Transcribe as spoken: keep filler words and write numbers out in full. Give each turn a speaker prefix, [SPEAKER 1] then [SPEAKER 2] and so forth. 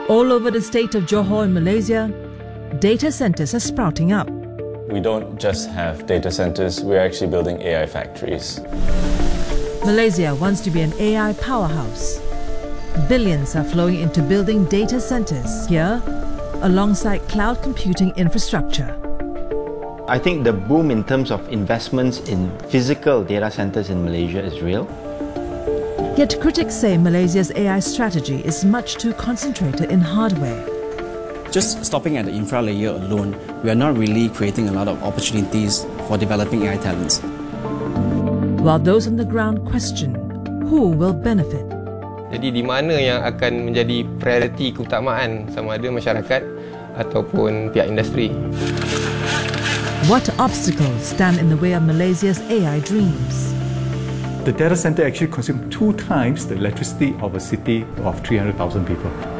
[SPEAKER 1] All over the state of Johor in Malaysia, data centers are sprouting up.
[SPEAKER 2] We don't just have data centers, we're actually building A I factories.
[SPEAKER 1] Malaysia wants to be an A I powerhouse. Billions are flowing into building data centers here, alongside cloud computing infrastructure.
[SPEAKER 3] I think the boom in terms of investments in physical data centers in Malaysia is real.
[SPEAKER 1] Yet critics say Malaysia's A I strategy is much too concentrated in hardware.
[SPEAKER 4] Just stopping at the infra layer alone, we are not really creating a lot of opportunities for developing A I talents.
[SPEAKER 1] While those on the ground question who will benefit.
[SPEAKER 5] Jadi di mana yang akan menjadi prioriti keutamaan sama ada masyarakat ataupun pihak industri.
[SPEAKER 1] What obstacles stand in the way of Malaysia's A I dreams?
[SPEAKER 6] The data center actually consumes two times the electricity of a city of three hundred thousand people.